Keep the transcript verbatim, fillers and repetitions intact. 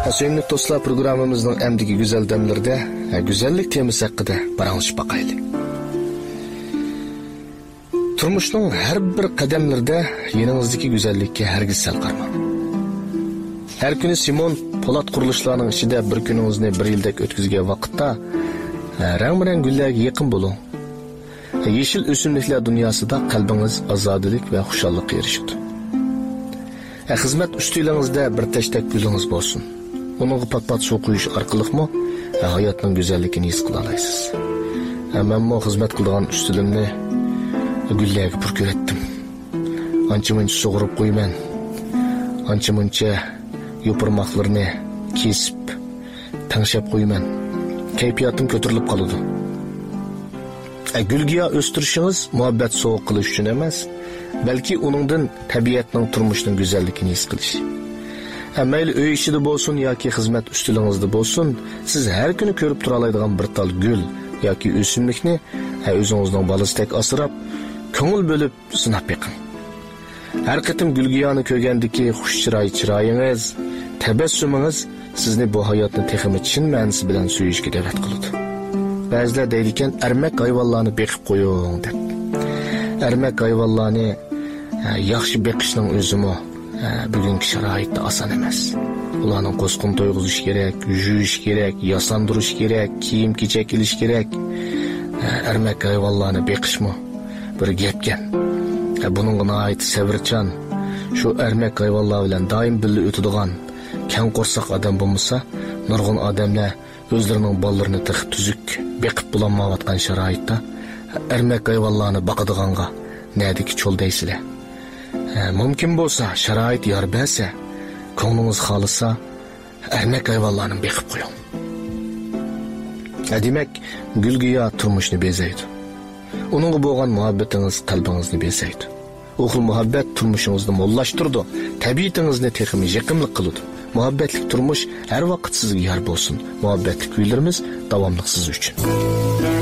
Sevimli dostlar, programımızın emdiki güzel demlerde güzellik temisi hakkında paranlaşıp bakaylı. Turmuşun her bir kademlerde yanınızdaki güzellikке hergiz sel karma. Her günü Simon Polat kuruluşlarının içinde bir gününüzni bir yıldek ötküzge vakitta rang-biren güllerge yakın bulun. Yeşil ösümlükler dünyasında kalbiniz azadilik ve huşallık erişidi. Hizmet üstüylerinizde bir teştek gülünüz bolsun. Onun pat-pat su kuyuş arkalık mı hayatının güzellikini his kılalaysiz. Ben mu hizmet kıldığın üstülümni güllerge pürkür ettim. Ançı-mınçı soğurup koyman. Ançı-mınçı yopurmaklarını kesip tanışıp koyman. Keyfiyatım kötürülüp kalıdı. E, gülgiya östürüşünüz muhabbet soğuk kılış için emez, belki onundan tabiatının turmuşunun güzellikini his kılış. E, meyli öy işi bolsun yoki hizmet üstülüğünüzde bolsun, siz her günü körüp turalaydıgan bir tal gül yoki ösümlükni e, özünüzden balısı tek asırap, köngül bölüp sınap yakın. Her kıtım gülgiyani kögendiki huş çırayı çırayınız, tebessümünüz sizni bu hayatını teximi çin mənisi bilen söyüşki devet kılıdı. Bazılar deydiken ermek hayvallarını bekip koyun dep. Ermek hayvallarını yaxşı bekişinin özümü bugünkü şarayette asan emez. Ulanın koskun toyguzuş gerek, jüyüş gerek, yasandırış gerek, kiyim keçek iliş gerek. Ermek hayvallarını bekiş mi? Bir gepken. Bunun ait sevirçan, şu ermek hayvallar bilen daim billi ötüdüğün ken korsak adam bulmasa, nurgun adamlar özlerinin ballarını tık tüzük bekip bulanmavatkan şarayıtta ermek hayvallarını bakıdığanға nädiki çol deysile. E, mümkün bolsa şarayit yar belse, koğnunuz halısa ermek hayvallarını bekip koyun. E, demek gülgiya turmuşunu bezeydi. Onunla boğan muhabbetiniz kalbinizni bezeydi. Oğul muhabbet turmuşunuzni mollaştırdı, tabiatinizni teximi yakımlık kılıdı. Muhabbetlik turmuş her vakit sizge yar bolsun. Muhabbetlik güllerimiz davamlık siz üçün.